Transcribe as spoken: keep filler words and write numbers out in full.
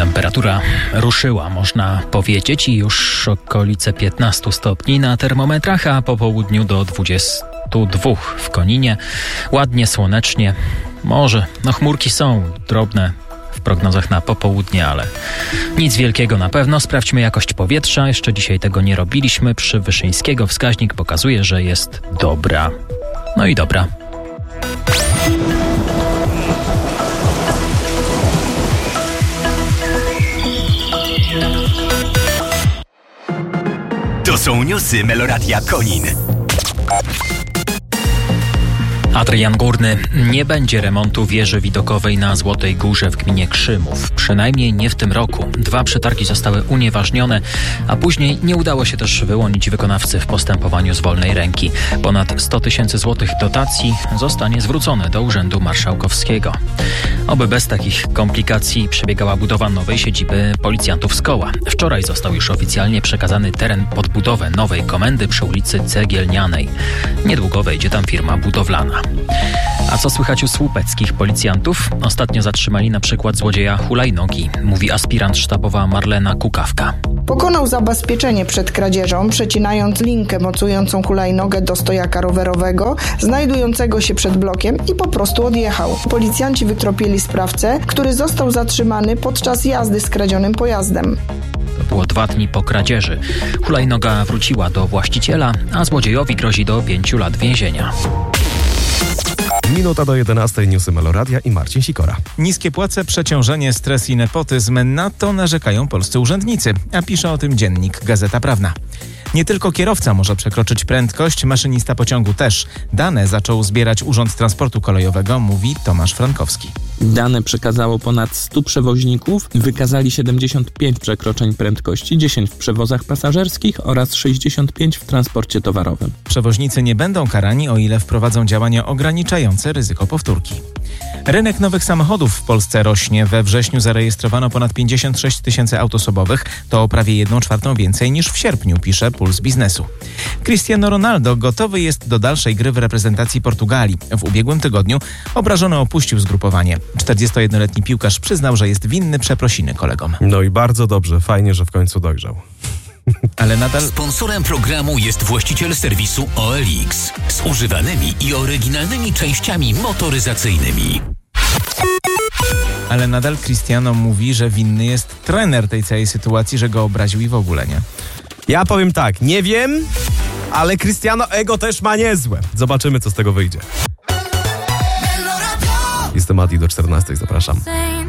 Temperatura ruszyła, można powiedzieć, i już okolice piętnaście stopni na termometrach, a po południu do dwudziestu dwóch w Koninie. Ładnie, słonecznie. Może, no chmurki są drobne w prognozach na popołudnie, ale nic wielkiego na pewno. Sprawdźmy jakość powietrza. Jeszcze dzisiaj tego nie robiliśmy. Przy Wyszyńskiego wskaźnik pokazuje, że jest dobra. No i dobra. To są newsy Meloradia Konin. Adrian Górny. Nie będzie remontu wieży widokowej na Złotej Górze w gminie Krzymów. Przynajmniej nie w tym roku. Dwa przetargi zostały unieważnione, a później nie udało się też wyłonić wykonawcy w postępowaniu z wolnej ręki. Ponad sto tysięcy złotych dotacji zostanie zwrócone do Urzędu Marszałkowskiego. Oby bez takich komplikacji przebiegała budowa nowej siedziby policjantów z Koła. Wczoraj został już oficjalnie przekazany teren pod budowę nowej komendy przy ulicy Cegielnianej. Niedługo wejdzie tam firma budowlana. A co słychać u słupeckich policjantów? Ostatnio zatrzymali na przykład złodzieja hulajnogi, mówi aspirant sztabowa Marlena Kukawka. Pokonał zabezpieczenie przed kradzieżą, przecinając linkę mocującą hulajnogę do stojaka rowerowego, znajdującego się przed blokiem, i po prostu odjechał. Policjanci wytropili sprawcę, który został zatrzymany podczas jazdy skradzionym pojazdem. To było dwa dni po kradzieży. Hulajnoga wróciła do właściciela, a złodziejowi grozi do pięciu lat więzienia. Minuta do jedenastej, newsy Meloradia i Marcin Sikora. Niskie płace, przeciążenie, stres i nepotyzm, na to narzekają polscy urzędnicy, a pisze o tym dziennik Gazeta Prawna. Nie tylko kierowca może przekroczyć prędkość, maszynista pociągu też. Dane zaczął zbierać Urząd Transportu Kolejowego, mówi Tomasz Frankowski. Dane przekazało ponad stu przewoźników, wykazali siedemdziesiąt pięć przekroczeń prędkości, dziesięć w przewozach pasażerskich oraz sześćdziesiąt pięć w transporcie towarowym. Przewoźnicy nie będą karani, o ile wprowadzą działania ograniczające ryzyko powtórki. Rynek nowych samochodów w Polsce rośnie. We wrześniu zarejestrowano ponad pięćdziesiąt sześć tysięcy aut osobowych. To o prawie jedną czwartą więcej niż w sierpniu, pisze Puls Biznesu. Cristiano Ronaldo gotowy jest do dalszej gry w reprezentacji Portugalii. W ubiegłym tygodniu obrażony opuścił zgrupowanie. czterdziestojednoletni piłkarz przyznał, że jest winny przeprosiny kolegom. No i bardzo dobrze, fajnie, że w końcu dojrzał. Ale nadal... Sponsorem programu jest właściciel serwisu O L X z używanymi i oryginalnymi częściami motoryzacyjnymi. Ale nadal Cristiano mówi, że winny jest trener tej całej sytuacji, że go obraził i w ogóle, nie? Ja powiem tak, nie wiem, ale Cristiano ego też ma niezłe. Zobaczymy, co z tego wyjdzie. Jestem Adi, do czternastej zapraszam.